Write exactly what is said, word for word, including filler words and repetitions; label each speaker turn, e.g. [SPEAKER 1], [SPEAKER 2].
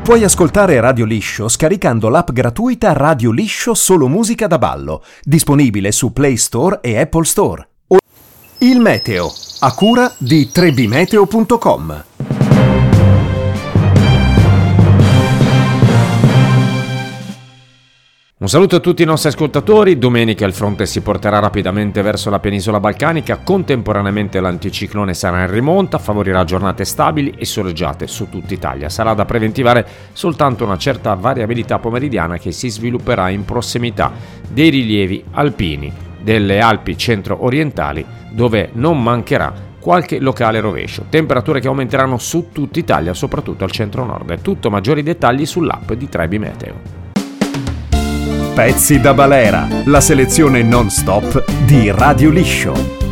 [SPEAKER 1] Puoi ascoltare Radio Liscio scaricando l'app gratuita Radio Liscio Solo Musica da Ballo, disponibile su Play Store e Apple Store. Il meteo, a cura di tre b meteo punto com.
[SPEAKER 2] Un saluto a tutti i nostri ascoltatori. Domenica il fronte si porterà rapidamente verso la penisola balcanica, contemporaneamente l'anticiclone sarà in rimonta, favorirà giornate stabili e soleggiate su tutta Italia. Sarà da preventivare soltanto una certa variabilità pomeridiana che si svilupperà in prossimità dei rilievi alpini delle Alpi centro-orientali, dove non mancherà qualche locale rovescio. Temperature che aumenteranno su tutta Italia, soprattutto al centro-nord. È tutto, maggiori dettagli sull'app di tre b Meteo.
[SPEAKER 1] Pezzi da balera, la selezione non stop di Radio Liscio.